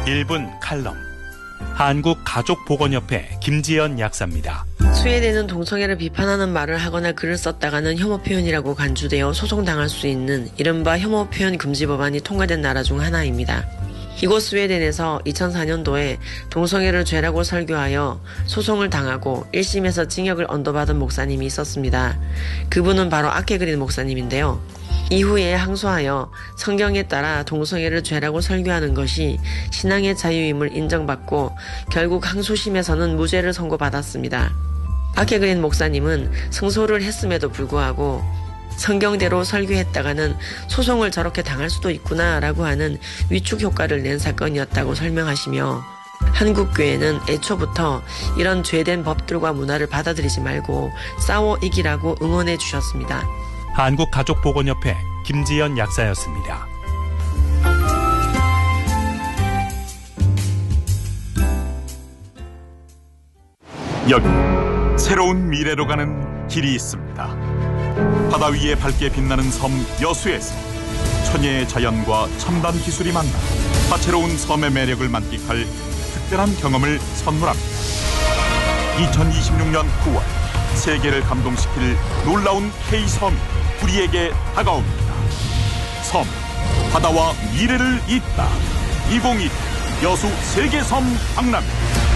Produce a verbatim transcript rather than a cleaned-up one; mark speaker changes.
Speaker 1: 일 분 칼럼. 한국가족보건협회 김지연 약사입니다.
Speaker 2: 스웨덴은 동성애를 비판하는 말을 하거나 글을 썼다가는 혐오 표현이라고 간주되어 소송당할 수 있는 이른바 혐오 표현 금지 법안이 통과된 나라 중 하나입니다. 이곳 스웨덴에서 이천사 년도에 동성애를 죄라고 설교하여 소송을 당하고 일 심에서 징역을 언도받은 목사님이 있었습니다. 그분은 바로 아케그린 목사님인데요. 이후에 항소하여 성경에 따라 동성애를 죄라고 설교하는 것이 신앙의 자유임을 인정받고 결국 항소심에서는 무죄를 선고받았습니다. 아케그린 목사님은 승소를 했음에도 불구하고 성경대로 설교했다가는 소송을 저렇게 당할 수도 있구나 라고 하는 위축 효과를 낸 사건이었다고 설명하시며 한국교회는 애초부터 이런 죄된 법들과 문화를 받아들이지 말고 싸워 이기라고 응원해 주셨습니다.
Speaker 1: 한국가족보건협회 김지연 약사였습니다.
Speaker 3: 여기 새로운 미래로 가는 길이 있습니다. 바다 위에 밝게 빛나는 섬 여수에서 천혜의 자연과 첨단 기술이 만나 다채로운 섬의 매력을 만끽할 특별한 경험을 선물합니다. 이천이십육 년 구월 세계를 감동시킬 놀라운 K섬이 우리에게 다가옵니다. 섬, 바다와 미래를 잇다. 이천이십이 여수 세계섬 박람.